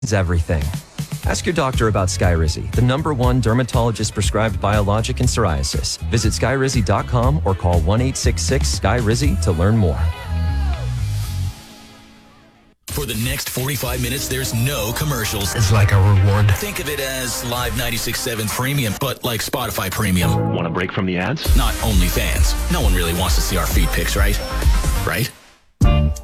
is everything. Ask your doctor about Skyrizi, the #1 dermatologist-prescribed biologic in psoriasis. Visit Skyrizi.com or call 1-866-SKY-RIZI to learn more. For the next 45 minutes, there's no commercials. It's like a reward. Think of it as Live 96.7 Premium, but like Spotify Premium. Want a break from the ads? Not OnlyFans. No one really wants to see our feed pics, right? Right?